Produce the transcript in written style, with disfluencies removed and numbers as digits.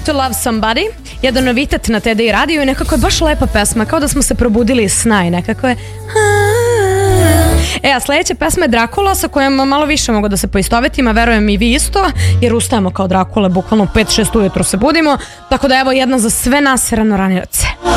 to Love Somebody, jedan novitet na TDI radiju i nekako je baš lepa pesma, kao da smo se probudili iz sna i nekako je... A sledeća pesma je Drakula, sa kojom malo više mogu da se poistovetim, a verujem i vi isto, jer ustajemo kao Drakule, bukvalno 5-6 ujutro se budimo, tako da evo jedna za sve nas ranoranioce.